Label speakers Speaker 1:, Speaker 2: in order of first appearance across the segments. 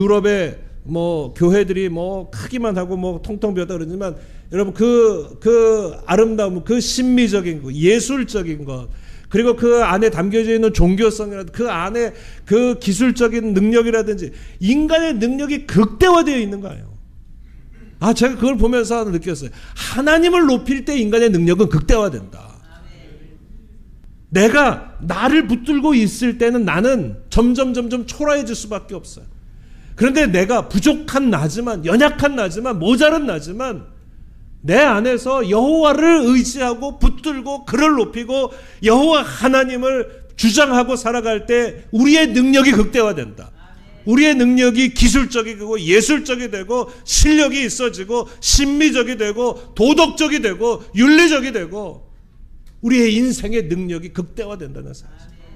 Speaker 1: 유럽의 뭐 교회들이 뭐 크기만 하고 뭐 통통 비었다 그러지만 여러분 그 아름다움, 그 신미적인 것, 예술적인 것, 그리고 그 안에 담겨져 있는 종교성이라든지 그 안에 그 기술적인 능력이라든지 인간의 능력이 극대화되어 있는 거예요. 제가 그걸 보면서 느꼈어요. 하나님을 높일 때 인간의 능력은 극대화된다. 내가 나를 붙들고 있을 때는 나는 점점 초라해질 수밖에 없어요. 그런데 내가 부족한 나지만, 연약한 나지만, 모자른 나지만 내 안에서 여호와를 의지하고 붙들고 그를 높이고 여호와 하나님을 주장하고 살아갈 때 우리의 능력이 극대화된다. 우리의 능력이 기술적이고 예술적이 되고 실력이 있어지고 신미적이 되고 도덕적이 되고 윤리적이 되고 우리의 인생의 능력이 극대화된다는 사실.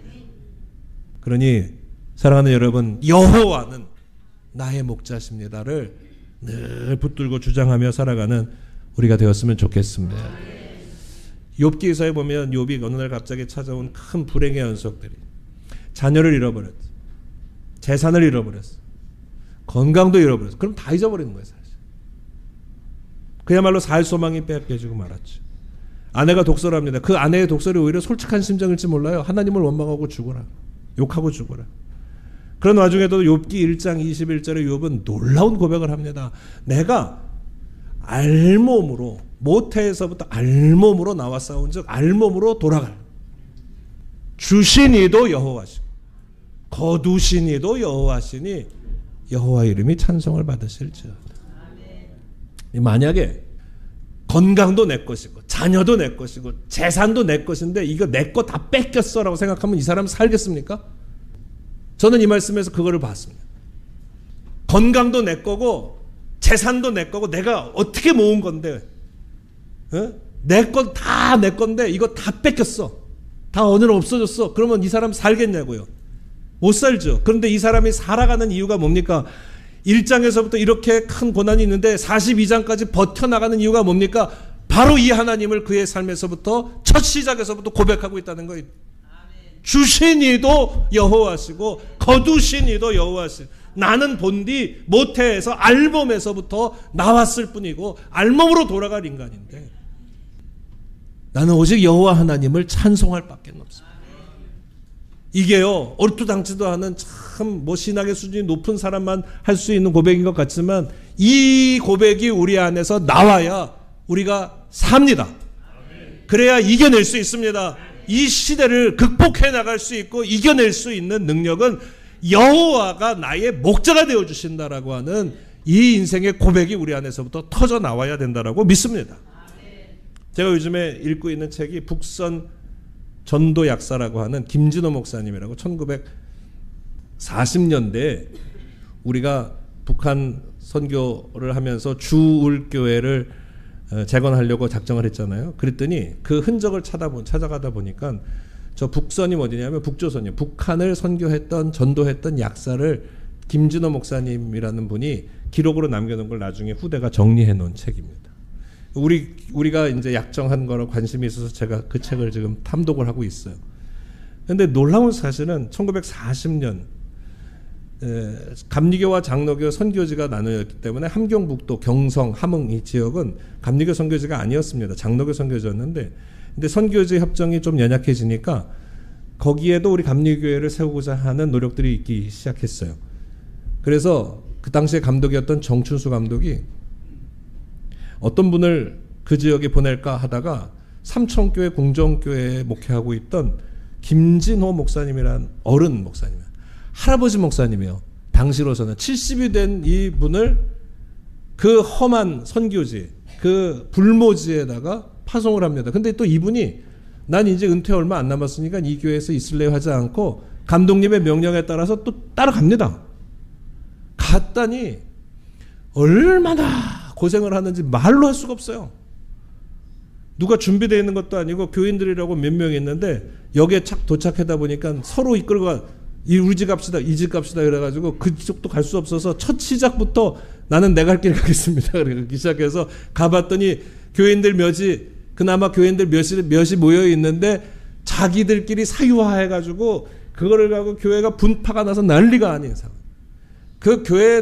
Speaker 1: 그러니 사랑하는 여러분, 여호와는 나의 목자십니다를 늘 붙들고 주장하며 살아가는 우리가 되었으면 좋겠습니다. 욥기서에 보면 욥이 어느 날 갑자기 찾아온 큰 불행의 연속들이, 자녀를 잃어버렸어, 재산을 잃어버렸어, 건강도 잃어버렸어. 그럼 다 잊어버리는 거예요 사실. 그야말로 살 소망이 뺏겨지고 말았죠. 아내가 독설을 합니다. 그 아내의 독설이 오히려 솔직한 심정일지 몰라요. 하나님을 원망하고 죽어라, 욕하고 죽어라. 그런 와중에도 욥기 1장 21절에 욥은 놀라운 고백을 합니다. 내가 알몸으로, 모태에서부터 알몸으로 나와 싸운 즉 알몸으로 돌아갈, 주신 이도 여호와시고 거두신 이도 여호와시니 여호와 이름이 찬송을 받으실지어다. 만약에 건강도 내 것이고 자녀도 내 것이고 재산도 내 것인데 이거 내 거 다 뺏겼어 라고 생각하면 이 사람 살겠습니까? 저는 이 말씀에서 그거를 봤습니다. 건강도 내 거고 재산도 내 거고 내가 어떻게 모은 건데, 내 건 다 내 건데 이거 다 뺏겼어, 다 오늘 없어졌어. 그러면 이 사람 살겠냐고요? 못 살죠. 그런데 이 사람이 살아가는 이유가 뭡니까? 1장에서부터 이렇게 큰 고난이 있는데 42장까지 버텨나가는 이유가 뭡니까? 바로 이 하나님을 그의 삶에서부터 첫 시작에서부터 고백하고 있다는 거예요. 주신 이도 여호와시고 거두신 이도 여호와시고 나는 본디 모태에서 알몸에서부터 나왔을 뿐이고 알몸으로 돌아갈 인간인데 나는 오직 여호와 하나님을 찬송할 밖에 없습니다. 이게요, 얼토당치도 않은 참 뭐 신학의 수준이 높은 사람만 할 수 있는 고백인 것 같지만 이 고백이 우리 안에서 나와야 우리가 삽니다. 그래야 이겨낼 수 있습니다. 이 시대를 극복해 나갈 수 있고 이겨낼 수 있는 능력은 여호와가 나의 목자가 되어 주신다라고 하는 이 인생의 고백이 우리 안에서부터 터져 나와야 된다라고 믿습니다. 제가 요즘에 읽고 있는 책이 북선 전도 약사라고 하는 김진호 목사님이라고 1940년대에 우리가 북한 선교를 하면서 주울교회를 재건하려고 작정을 했잖아요. 그랬더니 그 흔적을 찾아가다 보니까 저 북선이 어디냐면 북조선이에요. 북한을 선교했던 전도했던 약사를 김진호 목사님이라는 분이 기록으로 남겨놓은 걸 나중에 후대가 정리해 놓은 책입니다. 우리가 이제 약정한 거로 관심이 있어서 제가 그 책을 지금 탐독을 하고 있어요. 그런데 놀라운 사실은 1940년 감리교와 장로교 선교지가 나누었기 때문에 함경북도, 경성, 함흥 이 지역은 감리교 선교지가 아니었습니다. 장로교 선교지였는데, 근데 선교지 협정이 좀 연약해지니까 거기에도 우리 감리교회를 세우고자 하는 노력들이 있기 시작했어요. 그래서 그 당시에 감독이었던 정춘수 감독이 어떤 분을 그 지역에 보낼까 하다가 삼천교회 공정교회에 목회하고 있던 김진호 목사님이란 어른 목사님, 할아버지 목사님이요. 당시로서는 70이 된 이 분을 그 험한 선교지, 그 불모지에다가 파송을 합니다. 근데 또 이분이 난 이제 은퇴 얼마 안 남았으니까 이 교회에서 있을래요 하지 않고 감독님의 명령에 따라서 또 따라갑니다. 갔더니 얼마나 고생을 하는지 말로 할 수가 없어요. 누가 준비되어 있는 것도 아니고 교인들이라고 몇 명 있는데 여기에 착 도착하다 보니까 서로 이끌어가 우리 집 갑시다, 이 집 갑시다 이래가지고 그쪽도 갈 수 없어서 첫 시작부터 나는 내가 갈 길 가겠습니다. 그렇게 시작해서 가봤더니 교인들 그나마 교인들 몇이 모여 있는데 자기들끼리 사유화해가지고 그거를 가고 교회가 분파가 나서 난리가 아닌 상황. 그 교회